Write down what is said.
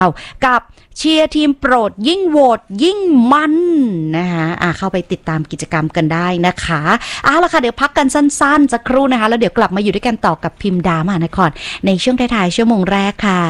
กับเชียร์ทีมโปรดยิ่งโหวตยิ่งมันนะคะเข้าไปติดตามกิจกรรมกันได้นะคะละค่ะเดี๋ยวพักกันสั้นๆสักครู่นะคะแล้วเดี๋ยวกลับมาอยู่ด้วยกันต่อกับพิมพ์ดามหานครในช่วงท้ายๆชั่วโมงแรกค่ะ